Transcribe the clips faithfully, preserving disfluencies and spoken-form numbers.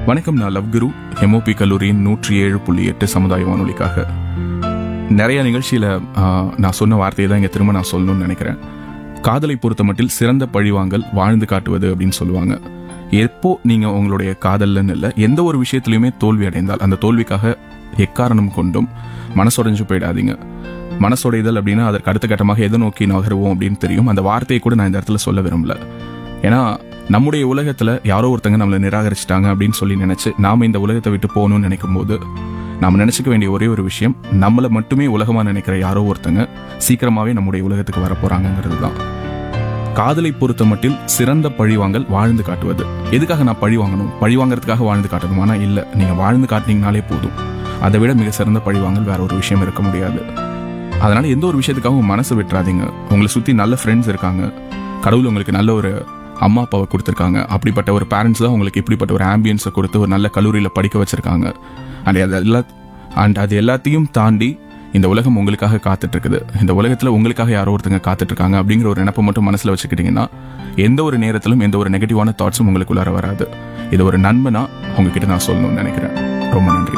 வணக்கம். நான் லவ் குரு, எம்ஓபி கல்லூரியின் நூற்றி ஏழு புள்ளி எட்டு சமுதாய வானொலிக்காக. நிறைய நிகழ்ச்சியில் நான் சொன்ன வார்த்தையை தான் இங்கே திரும்ப நான் சொல்லணும்னு நினைக்கிறேன். காதலை பொறுத்த மட்டில் சிறந்த பழிவாங்கல் வாழ்ந்து காட்டுவது அப்படின்னு சொல்லுவாங்க. எப்போ நீங்கள் உங்களுடைய காதல்னு இல்லை, எந்த ஒரு விஷயத்துலையுமே தோல்வி அடைந்தால் அந்த தோல்விக்காக எக்காரணம் கொண்டும் மனசுடைஞ்சு போயிடாதீங்க. மனசுடைதல் அப்படின்னா அதற்கு அடுத்த கட்டமாக எதை நோக்கி நகருவோம் அப்படின்னு தெரியும். அந்த வார்த்தையை கூட நான் இந்த இடத்துல சொல்ல விரும்பல. ஏன்னா நம்முடைய உலகத்துல யாரோ ஒருத்தங்க நம்மளை நிராகரிச்சிட்டாங்க அப்படின்னு சொல்லி நினைச்சு நாம இந்த உலகத்தை விட்டு போகணும்னு நினைக்கும் போது நாம நினைச்சுக்க வேண்டிய ஒரே ஒரு விஷயம், நம்மளை மட்டுமே உலகமா நினைக்கிற யாரோ ஒருத்தங்க சீக்கிரமாவே நம்முடைய உலகத்துக்கு வர போறாங்கிறது தான். காதலை பொறுத்த மட்டில் சிறந்த பழிவாங்கல் வாழ்ந்து காட்டுவது. எதுக்காக நான் பழி வாங்கணும்? பழி வாங்கறதுக்காக வாழ்ந்து காட்டணுமானா இல்ல. நீங்க வாழ்ந்து காட்டினீங்கனாலே போதும். அதை விட மிக சிறந்த பழிவாங்கல் வேற ஒரு விஷயம் இருக்க முடியாது. அதனால எந்த ஒரு விஷயத்துக்காகவும் மனசு விட்டுறாதீங்க. உங்களை சுத்தி நல்ல ஃப்ரெண்ட்ஸ் இருக்காங்க. கடவுள் உங்களுக்கு நல்ல ஒரு அம்மா அப்பாவை கொடுத்துருக்காங்க. அப்படிப்பட்ட ஒரு பேரண்ட்ஸ் தான் உங்களுக்கு இப்படிப்பட்ட ஒரு ஆம்பியன்ஸை கொடுத்து ஒரு நல்ல கல்லூரியில் படிக்க வச்சிருக்காங்க. அண்ட் அது எல்லா அண்ட் அது எல்லாத்தையும் தாண்டி இந்த உலகம் உங்களுக்காக காத்துட்டு இருக்குது. இந்த உலகத்தில் உங்களுக்காக யாரோ ஒருத்தங்க காத்துட்டு இருக்காங்க அப்படிங்கிற ஒரு நினைப்பை மட்டும் மனசில் வச்சுக்கிட்டீங்கன்னா எந்த ஒரு நேரத்திலும் எந்த ஒரு நெகட்டிவான தாட்ஸும் உங்களுக்குள்ளார வராது. இது ஒரு நண்பனா உங்ககிட்ட நான் சொல்லணும்னு நினைக்கிறேன். ரொம்ப நன்றி.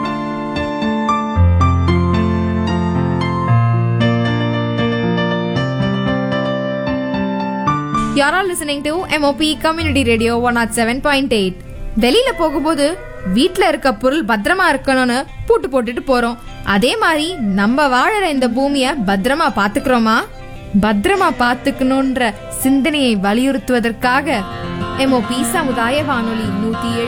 You're all listening to M O P Community Radio one oh seven point eight. வெளியில போகும்போது வீட்ல இருக்க பொருள் பத்திரமா இருக்கணும்னு பூட்டு போட்டுட்டு போறோம். அதே மாதிரி நம்ம வாழற இந்த பூமிய பத்திரமா பாத்துக்கிறோமா? பத்திரமா பாத்துக்கணும்ன்ற சிந்தனையை வலியுறுத்துவதற்காக M O P சமுதாய வானொலி நூத்தி ஏழு